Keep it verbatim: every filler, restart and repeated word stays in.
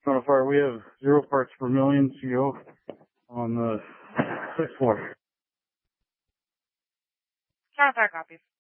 Notifier, we have zero parts per million C O on the sixth floor. Notifier copies.